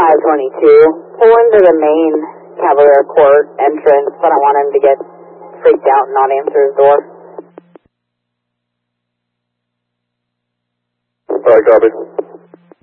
522. Pull into the main Cavalier Court entrance. I don't want him to get freaked out and not answer his door. Alright, copy.